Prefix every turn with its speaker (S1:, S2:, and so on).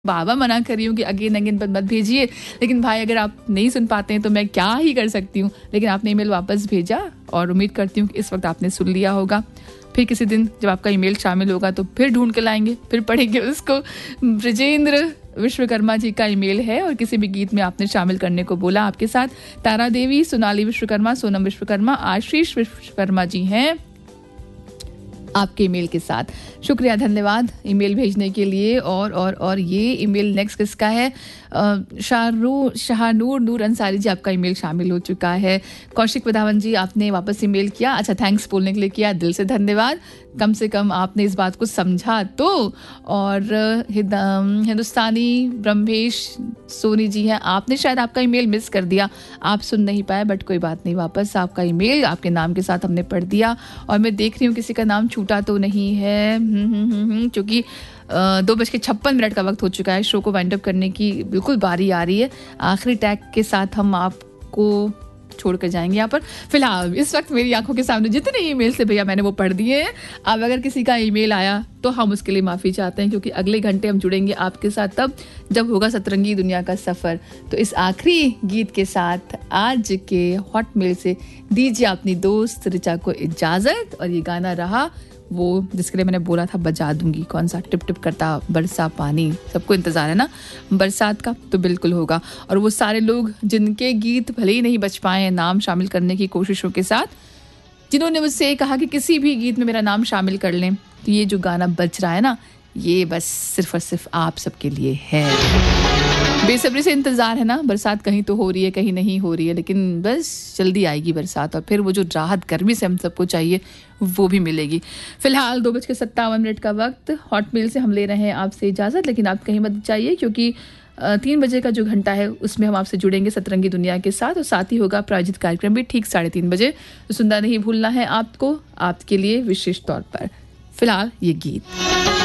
S1: बाबा मना कर रही हूँ कि अगेन अगेन पर मत भेजिए, लेकिन भाई अगर आप नहीं सुन पाते हैं तो मैं क्या ही कर सकती हूँ। लेकिन आपने ईमेल वापस भेजा और उम्मीद करती हूँ कि इस वक्त आपने सुन लिया होगा। फिर किसी दिन जब आपका ईमेल शामिल होगा तो फिर ढूंढ के लाएंगे, फिर पढ़ेंगे उसको। ब्रजेंद्र विश्वकर्मा जी का ईमेल है और किसी भी गीत में आपने शामिल करने को बोला। आपके साथ तारा देवी, सोनाली विश्वकर्मा, सोनम विश्वकर्मा, आशीष विश्वकर्मा जी हैं आपके ईमेल के साथ। शुक्रिया, धन्यवाद ईमेल भेजने के लिए। और ये ईमेल नेक्स्ट किसका है? शाहनूर नूर अंसारी जी, आपका ईमेल शामिल हो चुका है। कौशिक वधावन जी, आपने वापस ईमेल किया। अच्छा, थैंक्स बोलने के लिए किया, दिल से धन्यवाद। कम से कम आपने इस बात को समझा तो। और हिंदुस्तानी ब्रह्मेश सोनी जी हैं, आपने शायद आपका ईमेल मिस कर दिया, आप सुन नहीं पाए, बट कोई बात नहीं, वापस आपका ईमेल आपके नाम के साथ हमने पढ़ दिया। और मैं देख रही हूँ किसी का नाम छूटा तो नहीं है, क्योंकि 2:56 का वक्त हो चुका है। शो को वाइंड अप करने की बिल्कुल बारी आ रही है। आखिरी टैग के साथ हम आपको छोड़कर जाएंगे यहाँ पर। फिलहाल इस वक्त मेरी आंखों के सामने जितने ईमेल से भैया मैंने वो पढ़ दिए हैं। अब अगर किसी का ईमेल आया तो हम उसके लिए माफ़ी चाहते हैं, क्योंकि अगले घंटे हम जुड़ेंगे आपके साथ तब जब होगा सतरंगी दुनिया का सफ़र। तो इस आखिरी गीत के साथ आज के हॉट मेल से दीजिए अपनी दोस्त ऋचा को इजाज़त। और ये गाना रहा वो जिसके लिए मैंने बोला था बजा दूंगी, कौन सा? टिप टिप करता बरसा पानी। सबको इंतज़ार है ना बरसात का, तो बिल्कुल होगा। और वो सारे लोग जिनके गीत भले ही नहीं बच पाए हैं नाम शामिल करने की कोशिशों के साथ, जिन्होंने मुझसे कहा कि किसी भी गीत में मेरा नाम शामिल कर लें, तो ये जो गाना बज रहा है ना, ये बस सिर्फ और सिर्फ आप सबके लिए है। बेसब्री से इंतजार है ना, बरसात कहीं तो हो रही है, कहीं नहीं हो रही है, लेकिन बस जल्दी आएगी बरसात। और फिर वो जो राहत गर्मी से हम सबको चाहिए वो भी मिलेगी। फिलहाल 2:57 का वक्त। हॉट मेल से हम ले रहे हैं आपसे इजाज़त, लेकिन आप कहीं मत जाइए, क्योंकि 3 बजे का जो घंटा है उसमें हम आपसे जुड़ेंगे सतरंगी दुनिया के साथ। और साथ ही होगा प्रायोजित कार्यक्रम भी ठीक 3:30 बजे। तो सुनना नहीं भूलना है आपको, आपके लिए विशेष तौर पर। फिलहाल ये गीत।